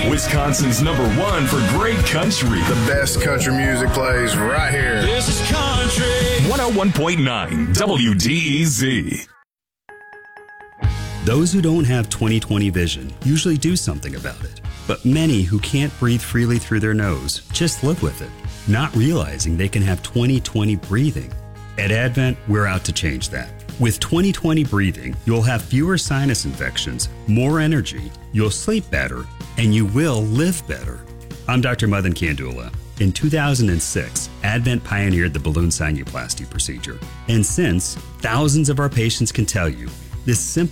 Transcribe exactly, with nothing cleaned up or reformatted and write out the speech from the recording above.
Wisconsin's number one for great country. The best country music plays right here. This is country. one oh one point nine W D E Z. Those who don't have twenty twenty vision usually do something about it. But many who can't breathe freely through their nose just live with it, not realizing they can have twenty twenty breathing. At Advent, we're out to change that. With twenty twenty breathing, you'll have fewer sinus infections, more energy, you'll sleep better, and you will live better. I'm Doctor Madan Kandula. In two thousand six, Advent pioneered the balloon sinuplasty procedure. And since, thousands of our patients can tell you, this simple